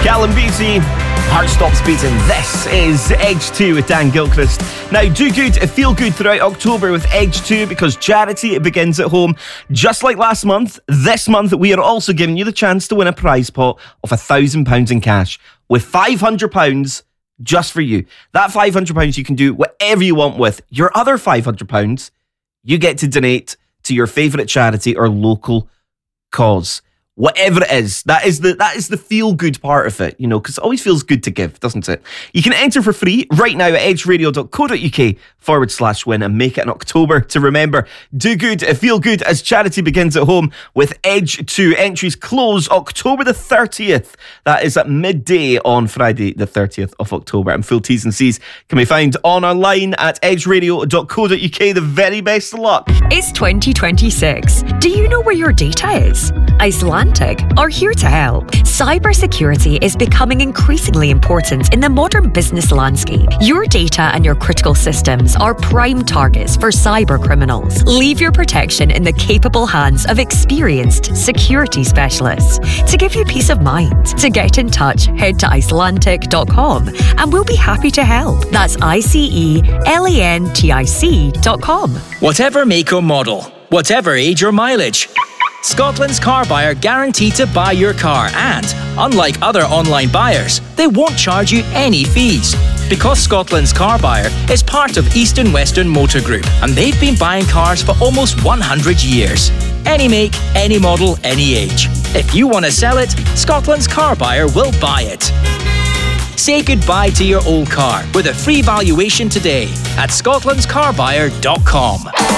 Callum Beatty, Heart Stops Beating. This is Edge 2 with Dan Gilchrist. Now, do good, feel good throughout October with Edge 2 because charity begins at home. Just like last month, this month we are also giving you the chance to win a prize pot of £1,000 in cash with £500 just for you. That £500 you can do whatever you want with. Your other £500 you get to donate to your favourite charity or local cause. Whatever it is, that is the feel-good part of it, you know, because it always feels good to give, doesn't it? You can enter for free right now at edgeradio.co.uk/win and make it in October to remember. Do good, feel good as charity begins at home with Edge 2. Entries close October the 30th. That is at midday on Friday the 30th of October. And full T's and C's can be found online at edgeradio.co.uk. The very best of luck. It's 2026. Do you know where your data is? Icelandic are here to help. Cybersecurity is becoming increasingly important in the modern business landscape. Your data and your critical systems are prime targets for cyber criminals. Leave your protection in the capable hands of experienced security specialists. To give you peace of mind, to get in touch, head to Icelandic.com and we'll be happy to help. That's ICELANTIC.com. Whatever make or model, whatever age or mileage, Scotland's Car Buyer guarantee to buy your car and, unlike other online buyers, they won't charge you any fees. Because Scotland's Car Buyer is part of East and Western Motor Group and they've been buying cars for almost 100 years. Any make, any model, any age. If you want to sell it, Scotland's Car Buyer will buy it. Say goodbye to your old car with a free valuation today at scotlandscarbuyer.com.